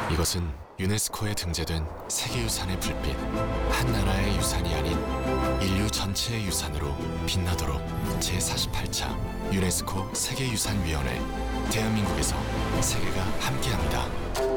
이것은 유네스코에 등재된 세계유산의 불빛, 한 나라의 유산이 아닌 인류 전체의 유산으로 빛나도록 제48차 유네스코 세계유산위원회, 대한민국에서 세계가 함께합니다.